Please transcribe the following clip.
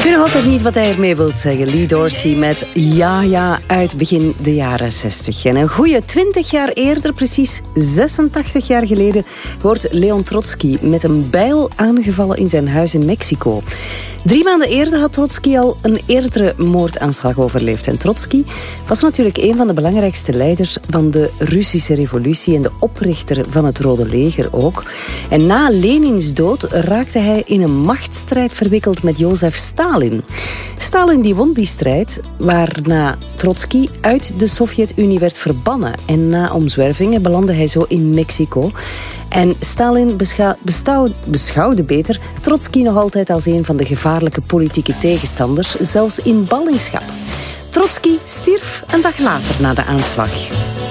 weet nog altijd niet wat hij ermee wil zeggen. Lee Dorsey met Ja Ja uit begin de jaren 60. En een goede 20 jaar eerder, precies 86 jaar geleden, wordt Leon Trotsky met een bijl aangevallen in zijn huis in Mexico. 3 maanden eerder had Trotsky al een eerdere moordaanslag overleefd. En Trotsky was natuurlijk een van de belangrijkste leiders van de Russische revolutie en de oprichter van het Rode Leger ook. En na Lenins dood raakte hij in een machtsstrijd verwikkeld met Jozef Stalin. Stalin die won die strijd, waarna Trotsky uit de Sovjet-Unie werd verbannen. En na omzwervingen belandde hij zo in Mexico. En Stalin beschouwde beter Trotsky nog altijd als een van de gevaarlijke politieke tegenstanders, zelfs in ballingschap. Trotsky stierf een dag later na de aanslag.